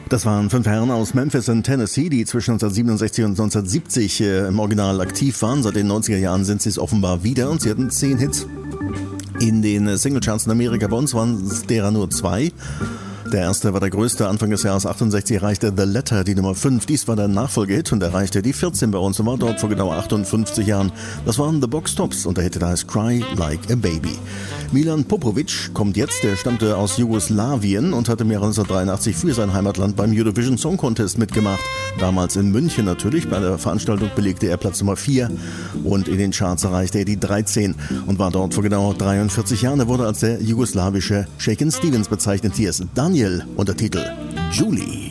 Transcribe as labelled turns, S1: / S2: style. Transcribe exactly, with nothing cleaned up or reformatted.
S1: Das waren fünf Herren aus Memphis in Tennessee, die zwischen neunzehnhundertsiebenundsechzig und neunzehnhundertsiebzig äh, im Original aktiv waren. Seit den neunziger Jahren sind sie es offenbar wieder und sie hatten zehn Hits. In den Singlecharts in Amerika, bei uns waren es derer nur zwei. Der erste war der größte. Anfang des Jahres achtundsechzig erreichte The Letter die Nummer fünf. Dies war der Nachfolgehit und erreichte die vierzehn bei uns und war dort vor genau achtundfünfzig Jahren. Das waren The Box Tops und der Hit heißt Cry Like a Baby. Milan Popovic kommt jetzt. Der stammte aus Jugoslawien und hatte im Jahr neunzehnhundertdreiundachtzig für sein Heimatland beim Eurovision Song Contest mitgemacht. Damals in München natürlich. Bei der Veranstaltung belegte er Platz Nummer vier und in den Charts erreichte er die dreizehn und war dort vor genau dreiundvierzig Jahren. Er wurde als der jugoslawische Shakin' Stevens bezeichnet. Hier ist Daniel. Untertitel Julie.